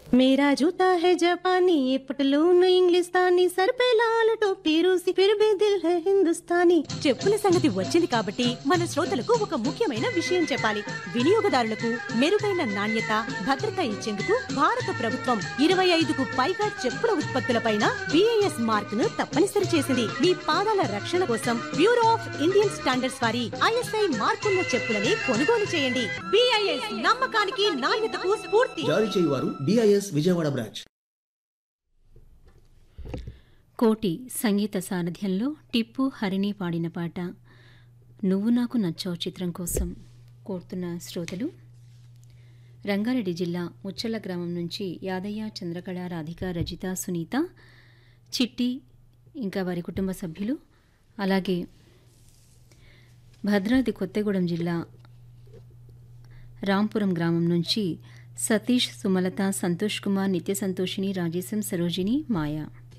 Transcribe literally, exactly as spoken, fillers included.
मेरा जूता है जापानी, ये पटलून इंग्लिस्तानी, सर पे लाल टोपी रूसी, फिर भी दिल है हिंदुस्तानी. చెప్పుల సంగతి వచ్చింది కాబట్టి మన శ్రోతలకు ఒక ముఖ్యమైన విషయం చెప్పాలి. వినియోగదారులకు మెరుగైన నాణ్యత, భద్రత ఇచ్చేందుకు భారత ప్రభుత్వం ఇరవై ఐదుకు పైగా చెప్పుల ఉత్పత్తులపైన బిఐఎస్ మార్క్ ను తప్పనిసరి చేసింది. మీ పాదాల రక్షణ కోసం బ్యూరో ఆఫ్ ఇండియన్ స్టాండర్డ్స్ వారి ఐఎస్ఐ మార్కున్న చెప్పులని కొనుగోలు చేయండి. బిఐఎస్ నమ్మకానికి నాణ్యతకు స్ఫూర్తి. జారీ చేయువారు బిఐఎస్ విజయవాడ బ్రాంచ్. కోటి సంగీత సారథ్యంలో టిప్పు హరిణి పాడిన పాట నువ్వు నాకు నచ్చావు చిత్రం కోసం కోరుతున్న శ్రోతలు రంగారెడ్డి జిల్లా ముచ్చల్ల గ్రామం నుంచి యాదయ్య, చంద్రకళ, రాధిక, రజిత, సునీత, చిట్టి ఇంకా వారి కుటుంబ సభ్యులు, అలాగే భద్రాద్రి కొత్తగూడెం జిల్లా రాంపురం గ్రామం నుంచి సతీష్, సుమలత, సంతోష్ కుమార్, నిత్య సంతోషిని, రాజేశం, సరోజిని, మాయా.